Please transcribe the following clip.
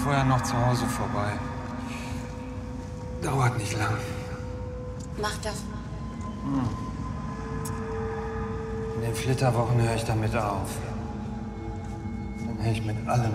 vorher noch zu Hause vorbei. Dauert nicht lang. Mach das. In den Flitterwochen höre ich damit auf. Dann höre ich mit allem